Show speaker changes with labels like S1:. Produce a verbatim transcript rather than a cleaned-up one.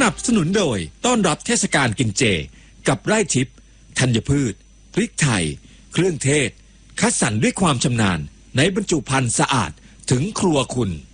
S1: นับสนุนโดยต้อนรับเทศกาลกินเจกับไร่ทิพย์ธัญพืชพริกไทยเครื่องเทศคัดสรรด้วยความชำนาญในบรรจุภัณฑ์สะอาดถึงครัวคุณ